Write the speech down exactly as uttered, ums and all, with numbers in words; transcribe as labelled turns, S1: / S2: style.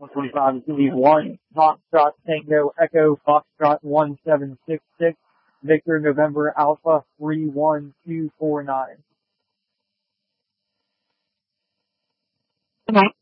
S1: one twenty-five is going to be one Foxtrot Tango Echo Foxtrot one seven six six Victor November Alpha three one two four nine.